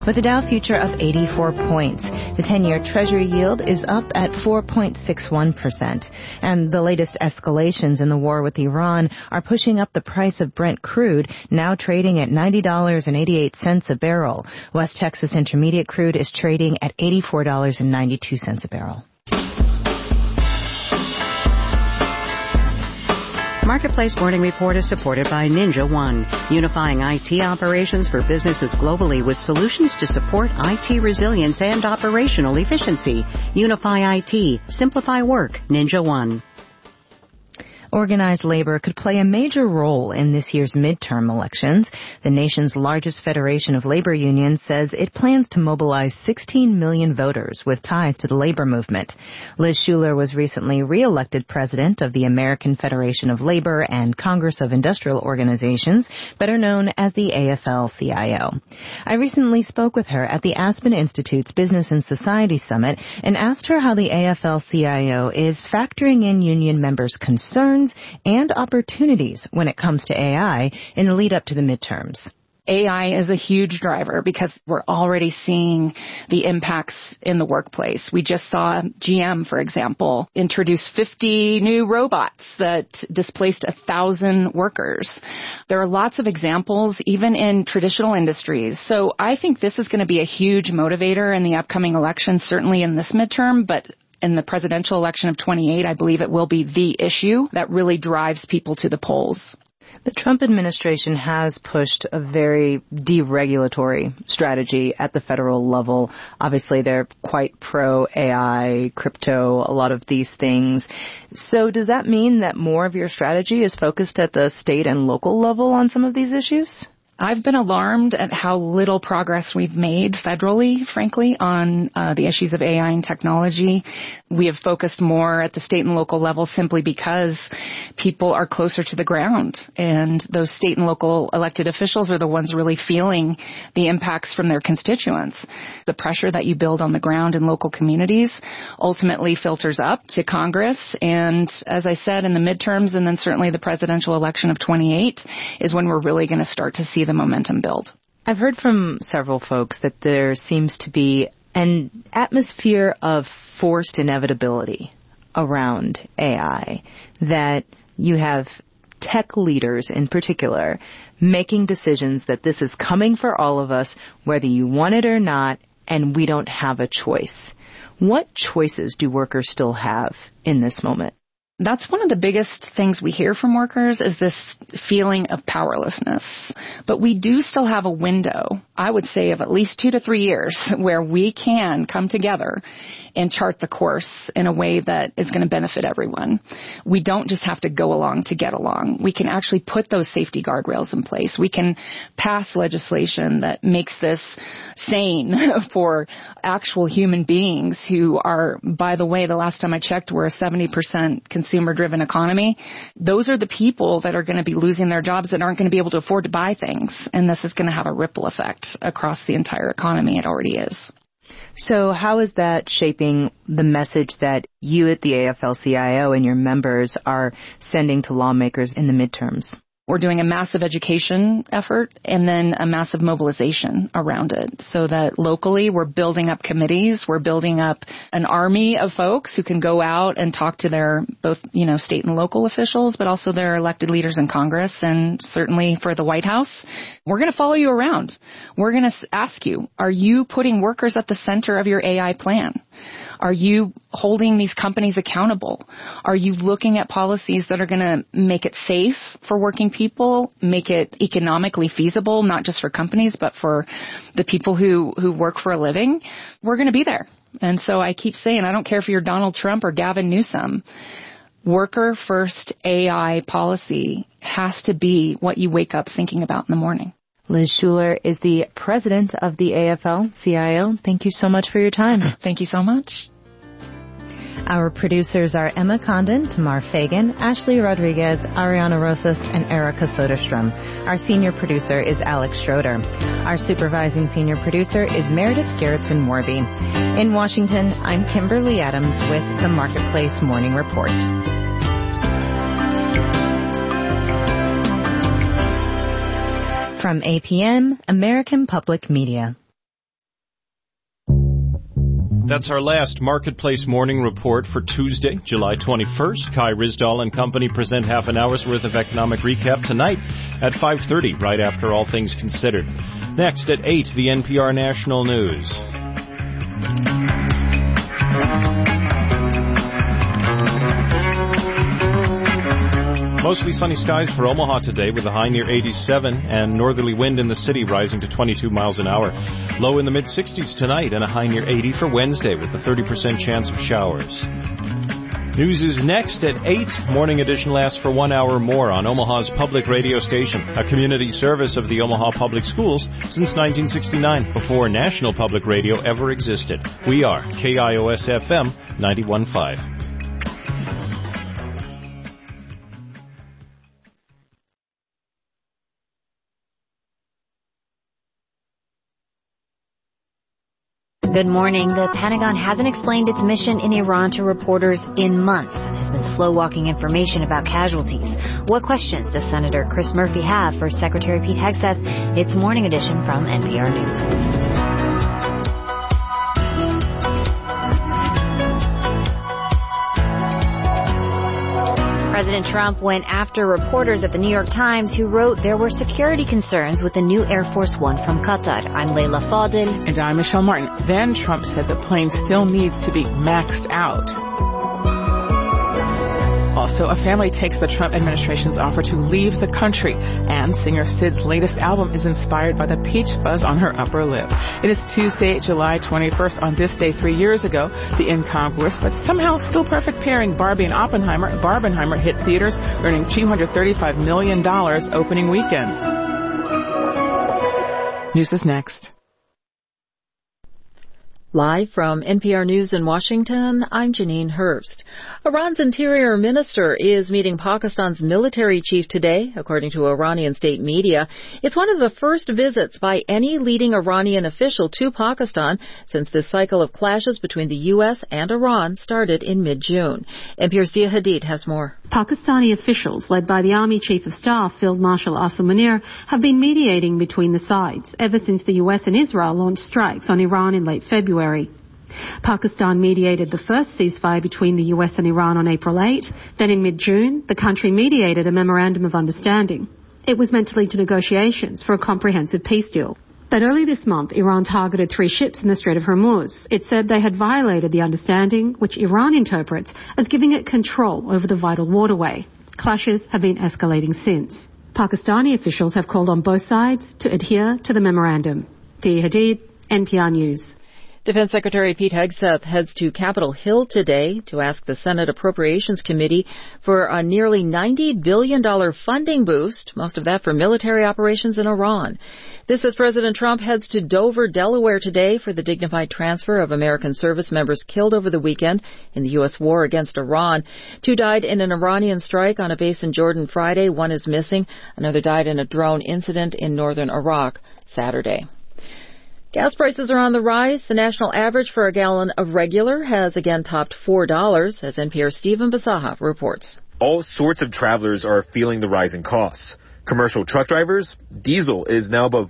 with a Dow future up 84 points. The 10-year Treasury yield is up at 4.61%. And the latest escalations in the war with Iran are pushing up the price of Brent crude, now trading at $90.88 a barrel. West Texas Intermediate crude is trading at $84.92 a barrel. Marketplace Morning Report is supported by Ninja One, unifying IT operations for businesses globally with solutions to support IT resilience and operational efficiency. Unify IT. Simplify work. Ninja One. Organized labor could play a major role in this year's midterm elections. The nation's largest federation of labor unions says it plans to mobilize 16 million voters with ties to the labor movement. Liz Shuler was recently re-elected president of the American Federation of Labor and Congress of Industrial Organizations, better known as the AFL-CIO. I recently spoke with her at the Aspen Institute's Business and Society Summit and asked her how the AFL-CIO is factoring in union members' concerns and opportunities when it comes to AI in the lead up to the midterms. AI is a huge driver because we're already seeing the impacts in the workplace. We just saw GM, for example, introduce 50 new robots that displaced 1,000 workers. There are lots of examples, even in traditional industries. So I think this is going to be a huge motivator in the upcoming election, certainly in this midterm, but in the presidential election of 28, I believe it will be the issue that really drives people to the polls. The Trump administration has pushed a very deregulatory strategy at the federal level. Obviously, they're quite pro-AI, crypto, a lot of these things. So does that mean that more of your strategy is focused at the state and local level on some of these issues? I've been alarmed at how little progress we've made federally, frankly, on the issues of AI and technology. We have focused more at the state and local level simply because people are closer to the ground, and those state and local elected officials are the ones really feeling the impacts from their constituents. The pressure that you build on the ground in local communities ultimately filters up to Congress, and as I said, in the midterms and then certainly the presidential election of 28 is when we're really going to start to see the momentum build. I've heard from several folks that there seems to be an atmosphere of forced inevitability around AI, that you have tech leaders in particular making decisions that this is coming for all of us, whether you want it or not, and we don't have a choice. What choices do workers still have in this moment? That's one of the biggest things we hear from workers is this feeling of powerlessness. But we do still have a window, I would say, of at least 2 to 3 years where we can come together and chart the course in a way that is going to benefit everyone. We don't just have to go along to get along. We can actually put those safety guardrails in place. We can pass legislation that makes this sane for actual human beings who are, by the way, the last time I checked, we're a 70% consumer-driven economy. Those are the people that are going to be losing their jobs that aren't going to be able to afford to buy things. And this is going to have a ripple effect across the entire economy. It already is. So how is that shaping the message that you at the AFL-CIO and your members are sending to lawmakers in the midterms? We're doing a massive education effort and then a massive mobilization around it so that locally we're building up committees. We're building up an army of folks who can go out and talk to their both, state and local officials, but also their elected leaders in Congress and certainly for the White House. We're going to follow you around. We're going to ask you, are you putting workers at the center of your AI plan? Are you holding these companies accountable? Are you looking at policies that are going to make it safe for working people, make it economically feasible, not just for companies, but for the people who work for a living? We're going to be there. And so I keep saying, I don't care if you're Donald Trump or Gavin Newsom, worker first AI policy has to be what you wake up thinking about in the morning. Liz Shuler is the president of the AFL-CIO. Thank you so much for your time. Thank you so much. Our producers are Emma Condon, Tamar Fagan, Ashley Rodriguez, Ariana Rosas, and Erica Soderstrom. Our senior producer is Alex Schroeder. Our supervising senior producer is Meredith Gerritsen-Warby. In Washington, I'm Kimberly Adams with the Marketplace Morning Report. From APM, American Public Media. That's our last Marketplace Morning Report for Tuesday, July 21st. Kai Ryssdal and company present half an hour's worth of economic recap tonight at 5:30, right after All Things Considered. Next at 8, the NPR National News. Mostly sunny skies for Omaha today with a high near 87 and northerly wind in the city rising to 22 miles an hour. Low in the mid-60s tonight and a high near 80 for Wednesday with a 30% chance of showers. News is next at 8. Morning edition lasts for 1 hour more on Omaha's public radio station, a community service of the Omaha Public Schools since 1969, before national public radio ever existed. We are KIOS-FM 91.5. Good morning. The Pentagon hasn't explained its mission in Iran to reporters in months and has been slow-walking information about casualties. What questions does Senator Chris Murphy have for Secretary Pete Hegseth? It's Morning Edition from NPR News. President Trump went after reporters at the New York Times who wrote there were security concerns with the new Air Force One from Qatar. I'm Layla Fadil. And I'm Michelle Martin. Then Trump said the plane still needs to be maxed out. Also, a family takes the Trump administration's offer to leave the country. And singer Syd's latest album is inspired by the peach fuzz on her upper lip. It is Tuesday, July 21st. On this day 3 years ago, the incongruous but somehow still perfect pairing Barbie and Oppenheimer, Barbenheimer, hit theaters, earning $235 million opening weekend. News is next. Live from NPR News in Washington, I'm Janine Hurst. Iran's interior minister is meeting Pakistan's military chief today, according to Iranian state media. It's one of the first visits by any leading Iranian official to Pakistan since this cycle of clashes between the U.S. and Iran started in mid-June. NPR's Dia Hadid has more. Pakistani officials, led by the Army Chief of Staff, Field Marshal Asim Munir, have been mediating between the sides ever since the U.S. and Israel launched strikes on Iran in late February. Pakistan mediated the first ceasefire between the U.S. and Iran on April 8. Then in mid-June, the country mediated a memorandum of understanding. It was meant to lead to negotiations for a comprehensive peace deal. But early this month, Iran targeted 3 ships in the Strait of Hormuz. It said they had violated the understanding, which Iran interprets as giving it control over the vital waterway. Clashes have been escalating since. Pakistani officials have called on both sides to adhere to the memorandum. Dia Hadid, NPR News. Defense Secretary Pete Hegseth heads to Capitol Hill today to ask the Senate Appropriations Committee for a nearly $90 billion funding boost, most of that for military operations in Iran. This as President Trump heads to Dover, Delaware today for the dignified transfer of American service members killed over the weekend in the U.S. war against Iran. 2 died in an Iranian strike on a base in Jordan Friday. 1 is missing. Another died in a drone incident in northern Iraq Saturday. Gas prices are on the rise. The national average for a gallon of regular has again topped $4, as NPR's Stephen Basaha reports. All sorts of travelers are feeling the rising costs. Commercial truck drivers, diesel is now above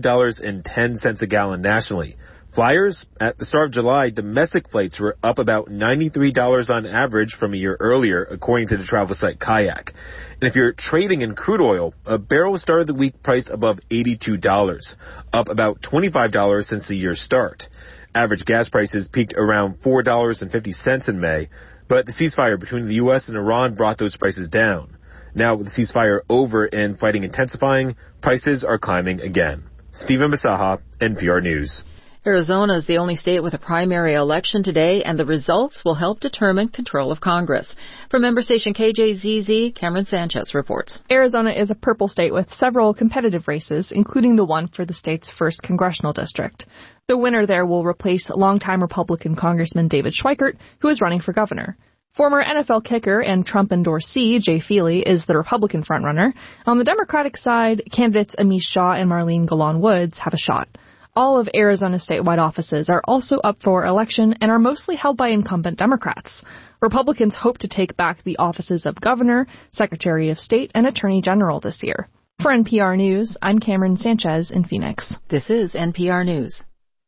$5.10 a gallon nationally. Flyers, at the start of July, domestic flights were up about $93 on average from a year earlier, according to the travel site Kayak. And if you're trading in crude oil, a barrel started the week priced above $82, up about $25 since the year's start. Average gas prices peaked around $4.50 in May, but the ceasefire between the U.S. and Iran brought those prices down. Now, with the ceasefire over and fighting intensifying, prices are climbing again. Stephen Basaha, NPR News. Arizona is the only state with a primary election today, and the results will help determine control of Congress. From member station KJZZ, Cameron Sanchez reports. Arizona is a purple state with several competitive races, including the one for the state's first congressional district. The winner there will replace longtime Republican Congressman David Schweikert, who is running for governor. Former NFL kicker and Trump endorsee Jay Feely is the Republican frontrunner. On the Democratic side, candidates Amish Shaw and Marlene Golan Woods have a shot. All of Arizona's statewide offices are also up for election and are mostly held by incumbent Democrats. Republicans hope to take back the offices of Governor, Secretary of State, and Attorney General this year. For NPR News, I'm Cameron Sanchez in Phoenix. This is NPR News.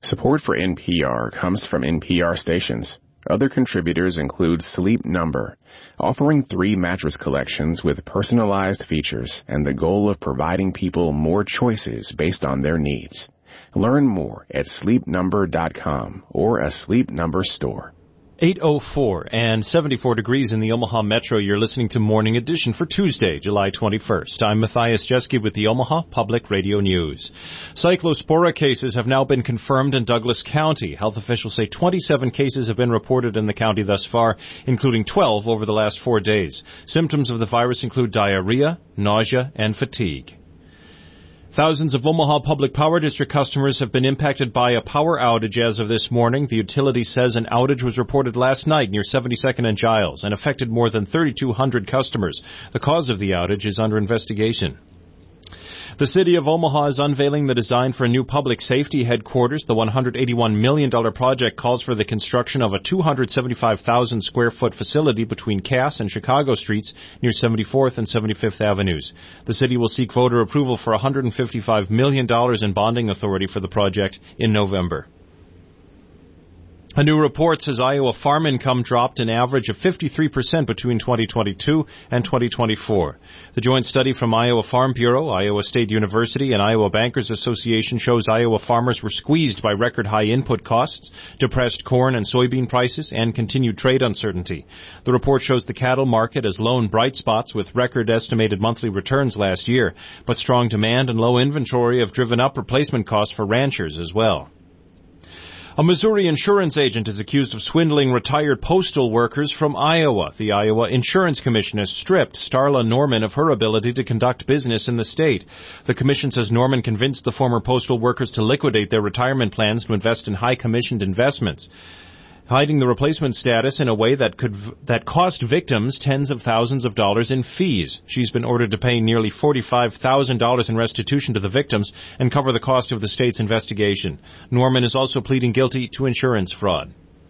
Support for NPR comes from NPR stations. Other contributors include Sleep Number, offering 3 mattress collections with personalized features and the goal of providing people more choices based on their needs. Learn more at sleepnumber.com or a Sleep Number store. 8:04 and 74 degrees in the Omaha Metro. You're listening to Morning Edition for Tuesday, July 21st. I'm Matthias Jeske with the Omaha Public Radio News. Cyclospora cases have now been confirmed in Douglas County. Health officials say 27 cases have been reported in the county thus far, including 12 over the last 4 days. Symptoms of the virus include diarrhea, nausea, and fatigue. Thousands of Omaha Public Power District customers have been impacted by a power outage as of this morning. The utility says an outage was reported last night near 72nd and Giles and affected more than 3,200 customers. The cause of the outage is under investigation. The City of Omaha is unveiling the design for a new public safety headquarters. The $181 million project calls for the construction of a 275,000 square foot facility between Cass and Chicago Streets near 74th and 75th Avenues. The city will seek voter approval for $155 million in bonding authority for the project in November. A new report says Iowa farm income dropped an average of 53% between 2022 and 2024. The joint study from Iowa Farm Bureau, Iowa State University, and Iowa Bankers Association shows Iowa farmers were squeezed by record high input costs, depressed corn and soybean prices, and continued trade uncertainty. The report shows the cattle market as lone bright spots with record estimated monthly returns last year, but strong demand and low inventory have driven up replacement costs for ranchers as well. A Missouri insurance agent is accused of swindling retired postal workers from Iowa. The Iowa Insurance Commission has stripped Starla Norman of her ability to conduct business in the state. The commission says Norman convinced the former postal workers to liquidate their retirement plans to invest in high-commissioned investments, hiding the replacement status in a way that cost victims tens of thousands of dollars in fees. She's been ordered to pay nearly $45,000 in restitution to the victims and cover the cost of the state's investigation. Norman is also pleading guilty to insurance fraud.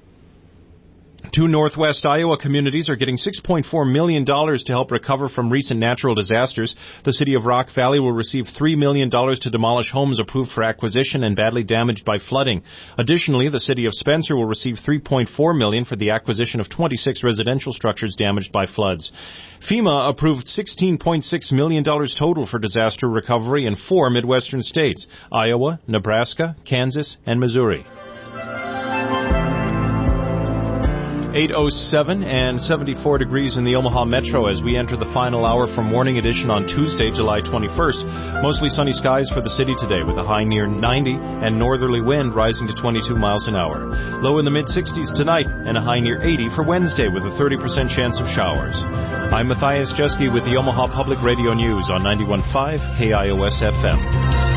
2 Northwest Iowa communities are getting $6.4 million to help recover from recent natural disasters. The city of Rock Valley will receive $3 million to demolish homes approved for acquisition and badly damaged by flooding. Additionally, the city of Spencer will receive $3.4 million for the acquisition of 26 residential structures damaged by floods. FEMA approved $16.6 million total for disaster recovery in 4 Midwestern states: Iowa, Nebraska, Kansas, and Missouri. 8:07 and 74 degrees in the Omaha Metro as we enter the final hour for Morning Edition on Tuesday, July 21st. Mostly sunny skies for the city today with a high near 90 and northerly wind rising to 22 miles an hour. Low in the mid-60s tonight and a high near 80 for Wednesday with a 30% chance of showers. I'm Matthias Jeske with the Omaha Public Radio News on 91.5 KIOS FM.